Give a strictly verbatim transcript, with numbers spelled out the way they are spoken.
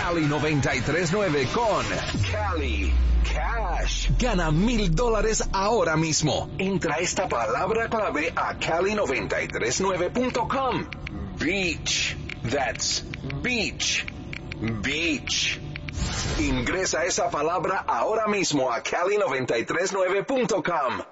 Cali noventa y tres nueve con Cali Cash. Gana mil dólares ahora mismo. Entra esta palabra clave a cali noventa y tres nueve punto com. Beach. That's beach. Beach. Ingresa esa palabra ahora mismo a cali noventa y tres nueve punto com.